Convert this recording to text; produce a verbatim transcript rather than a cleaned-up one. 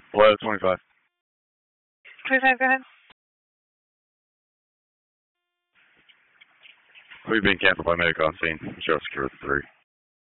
Hello, twenty-five. twenty-five, go ahead. We've been canceled by medical on scene. Show secure three.